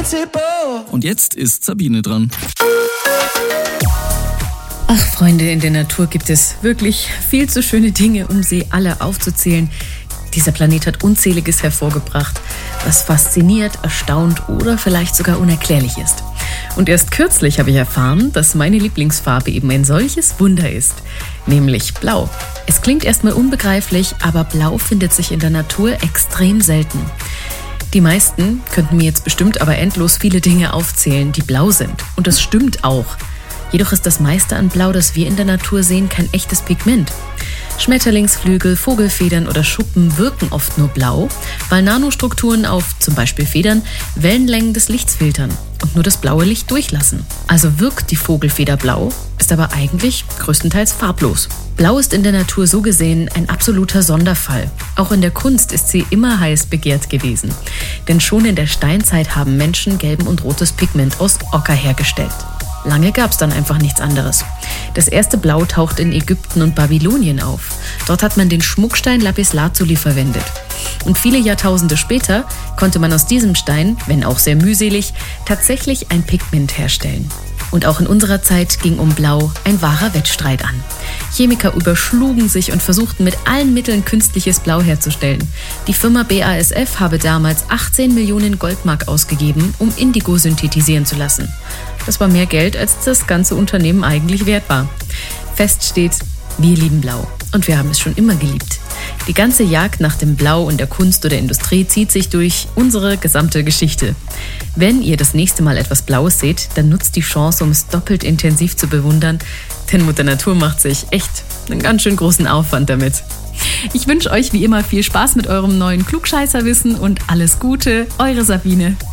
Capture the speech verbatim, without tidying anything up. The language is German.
Und jetzt ist Sabine dran. Ach Freunde, in der Natur gibt es wirklich viel zu schöne Dinge, um sie alle aufzuzählen. Dieser Planet hat Unzähliges hervorgebracht, was fasziniert, erstaunt oder vielleicht sogar unerklärlich ist. Und erst kürzlich habe ich erfahren, dass meine Lieblingsfarbe eben ein solches Wunder ist, nämlich Blau. Es klingt erstmal unbegreiflich, aber Blau findet sich in der Natur extrem selten. Die meisten könnten mir jetzt bestimmt aber endlos viele Dinge aufzählen, die blau sind. Und das stimmt auch. Jedoch ist das meiste an Blau, das wir in der Natur sehen, kein echtes Pigment. Schmetterlingsflügel, Vogelfedern oder Schuppen wirken oft nur blau, weil Nanostrukturen auf zum Beispiel Federn Wellenlängen des Lichts filtern und nur das blaue Licht durchlassen. Also wirkt die Vogelfeder blau, ist aber eigentlich größtenteils farblos. Blau ist in der Natur so gesehen ein absoluter Sonderfall. Auch in der Kunst ist sie immer heiß begehrt gewesen. Denn schon in der Steinzeit haben Menschen gelben und rotes Pigment aus Ocker hergestellt. Lange gab es dann einfach nichts anderes. Das erste Blau taucht in Ägypten und Babylonien auf. Dort hat man den Schmuckstein Lapislazuli verwendet. Und viele Jahrtausende später konnte man aus diesem Stein, wenn auch sehr mühselig, tatsächlich ein Pigment herstellen. Und auch in unserer Zeit ging um Blau ein wahrer Wettstreit an. Chemiker überschlugen sich und versuchten mit allen Mitteln künstliches Blau herzustellen. Die Firma B A S F habe damals achtzehn Millionen Goldmark ausgegeben, um Indigo synthetisieren zu lassen. Das war mehr Geld, als das ganze Unternehmen eigentlich wert war. Fest steht, wir lieben Blau und wir haben es schon immer geliebt. Die ganze Jagd nach dem Blau in der Kunst oder Industrie zieht sich durch unsere gesamte Geschichte. Wenn ihr das nächste Mal etwas Blaues seht, dann nutzt die Chance, um es doppelt intensiv zu bewundern, denn Mutter Natur macht sich echt einen ganz schön großen Aufwand damit. Ich wünsche euch wie immer viel Spaß mit eurem neuen Klugscheißerwissen und alles Gute, eure Sabine.